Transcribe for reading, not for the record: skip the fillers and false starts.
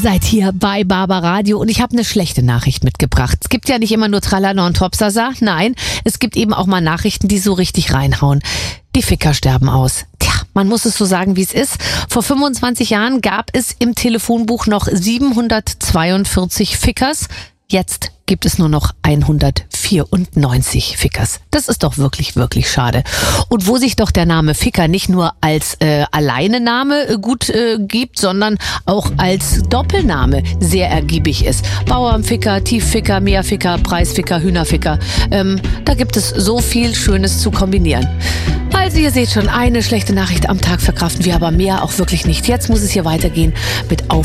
Seid hier bei Barbaradio und ich habe eine schlechte Nachricht mitgebracht. Es gibt ja nicht immer nur Tralala und Topsasa. Nein, es gibt eben auch mal Nachrichten, die so richtig reinhauen. Die Ficker sterben aus. Tja, man muss es so sagen, wie es ist. Vor 25 Jahren gab es im Telefonbuch noch 742 Fickers. Jetzt gibt es nur noch 194 Fickers. Das ist doch wirklich, wirklich schade. Und wo sich doch der Name Ficker nicht nur als Alleinename gut gibt, sondern auch als Doppelname sehr ergiebig ist. Bauernficker, Tiefficker, Meerficker, Preisficker, Hühnerficker. Da gibt es so viel Schönes zu kombinieren. Also ihr seht schon, eine schlechte Nachricht am Tag verkraften wir, aber mehr auch wirklich nicht. Jetzt muss es hier weitergehen mit